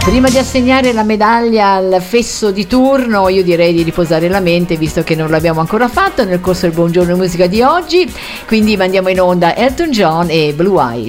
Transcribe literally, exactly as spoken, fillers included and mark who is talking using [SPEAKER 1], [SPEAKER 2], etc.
[SPEAKER 1] Prima di assegnare la medaglia al fesso di turno, io direi di riposare la mente, visto che non l'abbiamo ancora fatto nel corso del Buongiorno Musica di oggi. Quindi mandiamo in onda Elton John e Blue Eyes.